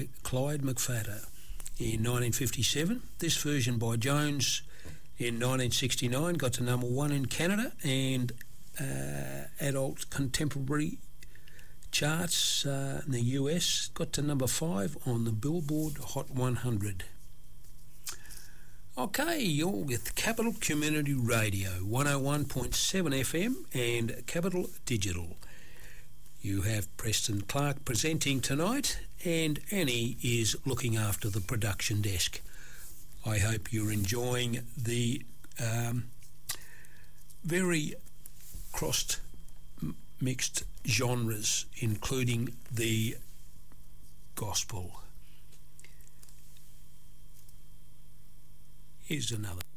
Clyde McPhatter in 1957. This version by Jones in 1969 got to number 1 in Canada and adult contemporary charts in the US, got to number 5 on the Billboard Hot 100. Okay, you're with Capital Community Radio, 101.7 FM and Capital Digital. You have Preston Clark presenting tonight, and Annie is looking after the production desk. I hope you're enjoying the very crossed, mixed genres, including the gospel. Here's another.